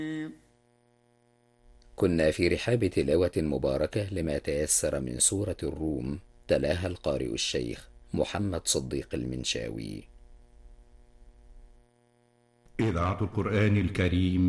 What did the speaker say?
كنا في رحاب تلاوة مباركة لما تيسر من سورة الروم، تلاها القارئ الشيخ محمد صديق المنشاوي. إذاعة القرآن الكريم